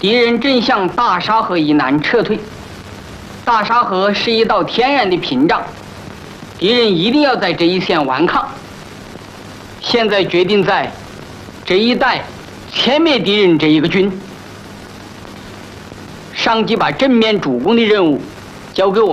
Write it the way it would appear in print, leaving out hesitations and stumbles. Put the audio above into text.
敌人正向大沙河以南撤退。大沙河是一道天然的屏障，敌人一定要在这一线顽抗。现在决定在这一带歼灭敌人这一个军。上级把正面主攻的任务交给我。